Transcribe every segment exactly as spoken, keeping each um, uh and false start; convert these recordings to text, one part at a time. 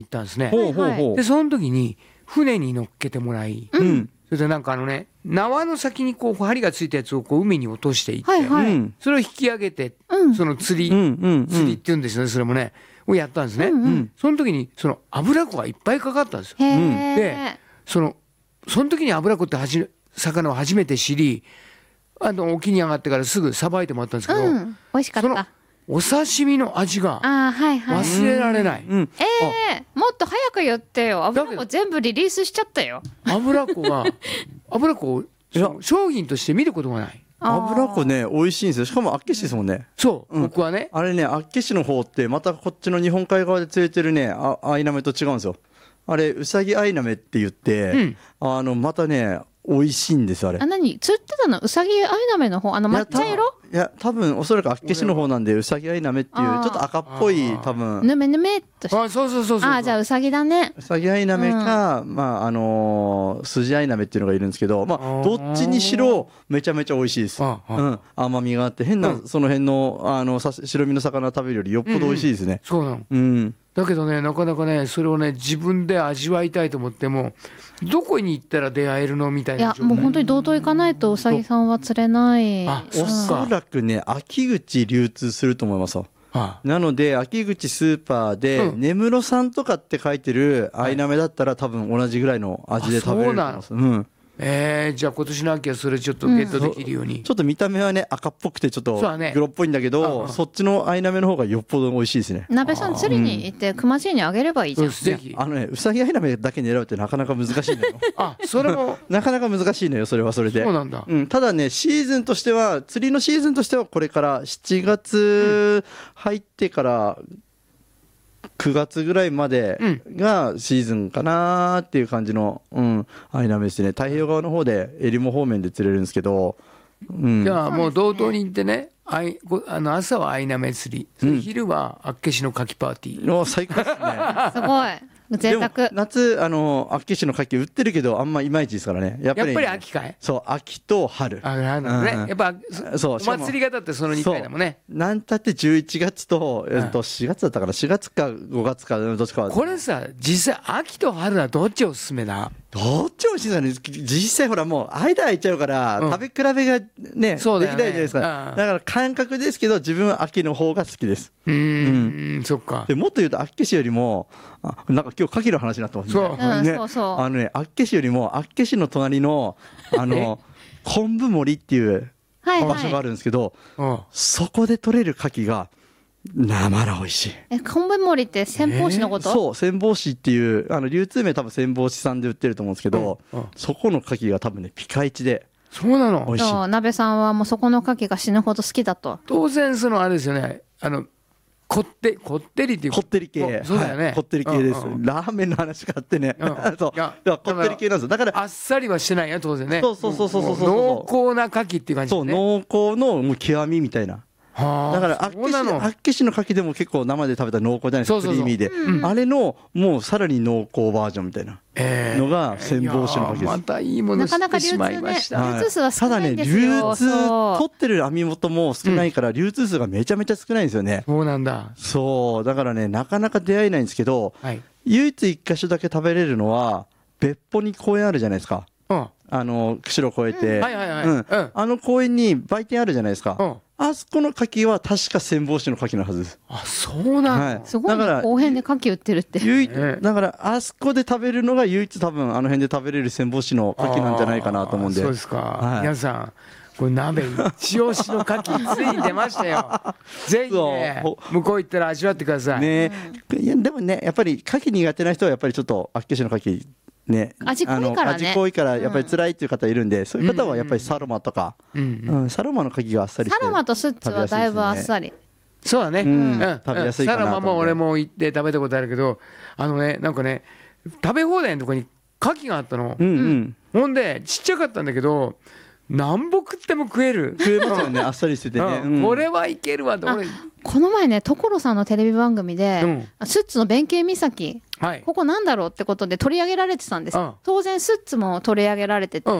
行ったんですね。 ほうほうほう。 でその時に船に乗っけてもらい、 うん。 それでなんかあのね縄の先にこう針がついたやつをこう海に落としていって、 はいはい、 うんそれを引き上げて、 うん、 その釣り、 うんうん釣りって言うんですよね、それもねをやったんですね、 うんうん。 その時にその油子がいっぱいかかったんですよ。 へうんえ、 でそのその時に油子ってはじ魚を初めて知り、あの沖に上がってからすぐさばいてもらったんですけど、 うん、美味しかっそのた。 お刺身の味があーはいはい、 忘れられない、 うん。 えー、もっと早く言ってよ。油も全部リリースしちゃったよ。 油子が油子をいや商品として見ることがない。 油子ね、美味しいんですよ。しかも厚岸ですもんね。 そう、 うん僕はねあれね、厚岸の方ってまたこっちの日本海側で釣れてるね、あアイナメと違うんですよ。あれウサギアイナメって言って、うん、あのまたね美味しいんですよあれ。 あ、何釣ってたの？ウサギアイナメの方、あの抹茶色？ いや多分おそらく厚岸の方なんでウサギアイナメっていうちょっと赤っぽい多分ぬめぬめっとして。 あ、そうそうそうそう。 あ、じゃあウサギだね。 ウサギアイナメか、うん、まああのー、スジアイナメっていうのがいるんですけど、まあどっちにしろめちゃめちゃ美味しいです。 ああ、 うん、甘みがあって変な、うん、その辺のあのさ白身の魚食べるよりよっぽど美味しいですね。 うんうん、そうなの。 うん。 だけどね、なかなかねそれをね自分で味わいたいと思ってもどこに行ったら出会えるのみたいな。 いやもう本当に道東行かないとウサギさんは釣れない。 あ、 おそらくね秋口流通すると思いますよ。はあ、なので秋口スーパーで根室さんとかって書いてるアイナメだったら多分同じぐらいの味で食べれると思います。うん。 えー、じゃあ今年の秋はそれちょっとゲットできるように、うん、 ちょっと見た目はね赤っぽくてちょっとグロっぽいんだけど そ,、ね、そっちのアイナメの方がよっぽど美味しいですね。 鍋さん釣りに行って熊爺にあげればいいじゃん。 ぜひ。 あのねウサギアイナメだけ狙うってなかなか難しいのよ。 あ、それもなかなか難しいのよそれはそれで。 そうなんだ、 うん、ただねシーズンとしては釣りのシーズンとしてはこれからしちがつ入ってからくがつぐらいまでがシーズンかなっていう感じの、うん、アイナメですね。太平洋側の方でえりも方面で釣れるんですけど、うん、 じゃあもう道東に行ってね、あいあの朝はアイナメ釣り、うん、昼は厚岸の牡蠣パーティー。 お最高ですね。 すごい贅沢。 でも夏あの厚岸の牡蠣売ってるけどあんまいまいちですからね。やっぱりやっぱり秋かい。 そう秋と春。 あ、なんだね、うん、やっぱそうお祭り方ってそのにかいだもんね。 なんたってじゅういちがつと、えっと、しがつだったからしがつかごがつかどっちかは。 これさ実際秋と春はどっちおすすめだ？ どっちも美味しいですよね。実際ほらもう間空いちゃうから、うん、食べ比べがね、 そうだよね、 できないじゃないですか。だから感覚ですけど自分は秋の方が好きです。 うーん、うん、そっか。 でもっと言うと厚岸よりもあなんか今日牡蠣の話になってますね。 そう、 うんね、 そうそう。 あのね厚岸よりも厚岸の隣のあの昆布森っていう場所があるんですけど、 はいはい、 そこで取れる牡蠣が生ら美味しい。 え、昆布森って千宝市のこと？ えー、そう千宝市っていうあの流通名多分千宝市さんで売ってると思うんですけど、うんうん、そこの牡蠣が多分ねピカイチで。 そうなの。 美味しい。 そう鍋さんはもうそこの牡蠣が死ぬほど好きだと。 当然そのあれですよね、あのこってこってりっていうこってり系。 そうだよね、 はい、こってり系です、うんうん、ラーメンの話があってね、うん、そういやこってり系なんですよ。だからあっさりはしてないよ当然ね。 そうそうそうそうそうそう濃厚な牡蠣っていう感じ、ね、 そう濃厚のもう極みみたいな。だから厚岸の厚岸の牡蠣でも結構生で食べたら濃厚じゃないですか。クリーミーで、うん、あれのもうさらに濃厚バージョンみたいなのが千宝市の牡蠣です。 またいいもの知ってしまいました。 なかなか流通ね、流通数は少ないんですよ。 ただね流通取ってる網元も少ないから流通数がめちゃめちゃ少ないんですよね。 そうなんだ。 そうだからねなかなか出会えないんですけど、はい、唯一一箇所だけ食べれるのは別府に公園あるじゃないですか。うん、あの釧路越えて、あの公園に売店あるじゃないですか。うん、あそこの牡蠣は確か千宝市の牡蠣のはずです。 あ、そうなんだ、はい、 すごい、ね、だから後編で牡蠣売ってるって唯一だからあそこで食べるのが唯一多分あの辺で食べれる千宝市の牡蠣なんじゃないかなと思うんで。 そうですか、はい、皆さんこれ鍋一押しの牡蠣ついに出ましたよ。ぜひね向こう行ったら味わってくださいね。 いやでもねやっぱり牡蠣苦手な人はやっぱりちょっと厚岸の牡蠣ね、 味濃いからね、 味濃いからやっぱり辛いっていう方いるんで、うん、そういう方はやっぱりサロマとか、うんうん、サロマの牡蠣があっさりして、 サロマとスッツはだいぶあっさり、 そうだね、うんうん、 食べやすいかなと思って。 サロマも俺も行って食べたことあるけど、あのねなんかね食べ放題のとこに牡蠣があったの、うんうん、ほんでちっちゃかったんだけど何ぼ食っても食える。 食えますよね、あっさりしててね、 うん、これはいけるわと。俺この前ね所さんのテレビ番組で、うん、スッツの弁慶岬、はい、ここなんだろうってことで取り上げられてたんです、うん、当然スッツも取り上げられてて、うん、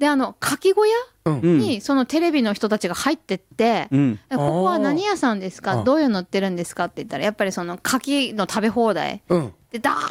であの牡蠣小屋うんにそのテレビの人たちが入ってって、 うん、 ここは何屋さんですか、 あーどういうの売ってるんですかって言ったらやっぱりその牡蠣の食べ放題、 うんでダ